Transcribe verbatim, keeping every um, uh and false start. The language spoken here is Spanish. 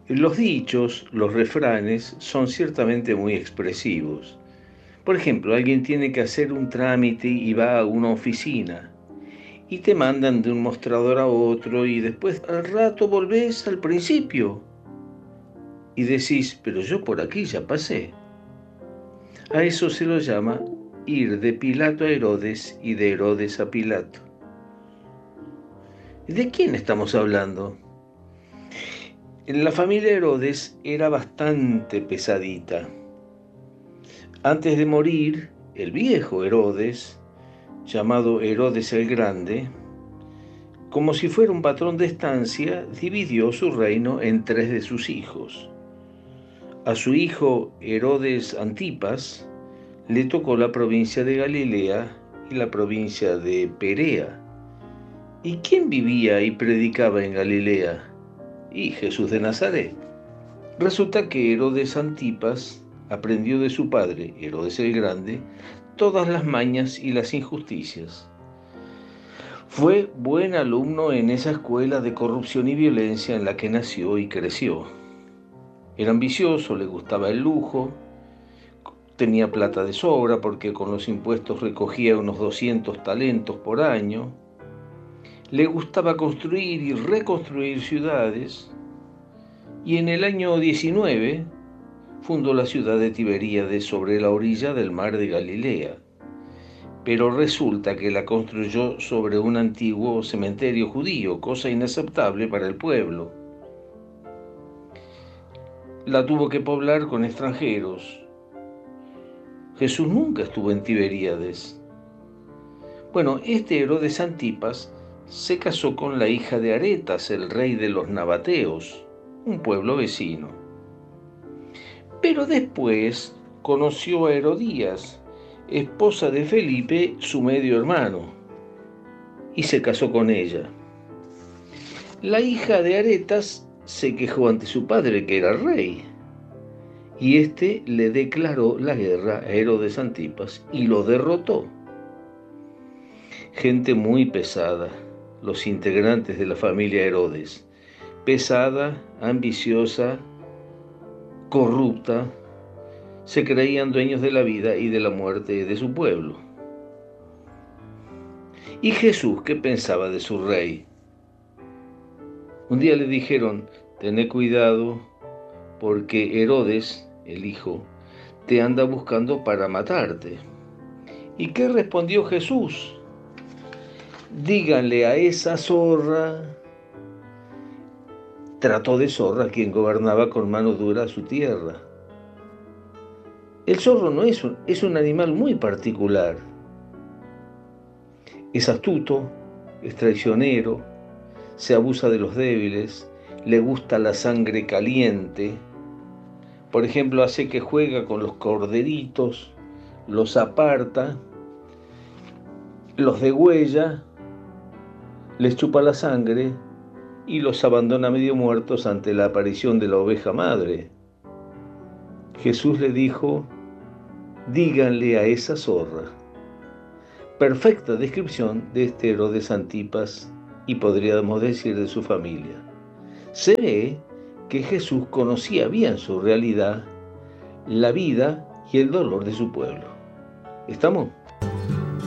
Los dichos, los refranes, son ciertamente muy expresivos. Por ejemplo, alguien tiene que hacer un trámite y va a una oficina y te mandan de un mostrador a otro y después al rato volvés al principio y decís, pero yo por aquí ya pasé. A eso se lo llama ir de Pilato a Herodes y de Herodes a Pilato. ¿De quién estamos hablando? La familia Herodes era bastante pesadita. Antes de morir, el viejo Herodes, llamado Herodes el Grande, como si fuera un patrón de estancia, dividió su reino en tres de sus hijos. A su hijo Herodes Antipas le tocó la provincia de Galilea y la provincia de Perea. ¿Y quién vivía y predicaba en Galilea? Y Jesús de Nazaret. Resulta que Herodes Antipas aprendió de su padre, Herodes el Grande, todas las mañas y las injusticias. Fue buen alumno en esa escuela de corrupción y violencia en la que nació y creció. Era ambicioso, le gustaba el lujo, tenía plata de sobra porque con los impuestos recogía unos doscientos talentos por año. Le gustaba construir y reconstruir ciudades y en el año diecinueve fundó la ciudad de Tiberíades sobre la orilla del mar de Galilea. Pero resulta que la construyó sobre un antiguo cementerio judío, cosa inaceptable para el pueblo. La tuvo que poblar con extranjeros. Jesús nunca estuvo en Tiberíades. Bueno, este Herodes Antipas se casó con la hija de Aretas, el rey de los nabateos, un pueblo vecino. Pero después conoció a Herodías, esposa de Felipe, su medio hermano, y se casó con ella. La hija de Aretas se quejó ante su padre, que era rey, y éste le declaró la guerra a Herodes Antipas y lo derrotó. Gente muy pesada, los integrantes de la familia Herodes, pesada, ambiciosa, corrupta, se creían dueños de la vida y de la muerte de su pueblo. ¿Y Jesús qué pensaba de su rey? Un día le dijeron, tené cuidado porque Herodes, el hijo, te anda buscando para matarte. ¿Y qué respondió Jesús? Díganle a esa zorra. Trató de zorra a quien gobernaba con mano dura su tierra. El zorro no es un, es un animal muy particular. Es astuto, es traicionero, se abusa de los débiles, le gusta la sangre caliente. Por ejemplo, hace que juega con los corderitos, los aparta, los degüella, les chupa la sangre y los abandona medio muertos ante la aparición de la oveja madre. Jesús le dijo, díganle a esa zorra. Perfecta descripción de este Herodes Antipas y podríamos decir de su familia. Se ve que Jesús conocía bien su realidad, la vida y el dolor de su pueblo. ¿Estamos?